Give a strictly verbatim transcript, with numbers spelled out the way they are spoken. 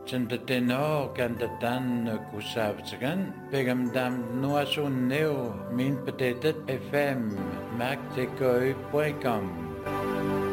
Tjenteteno kantatan kusavtsagan pegam dam nuasun neo min petetet fm mac point com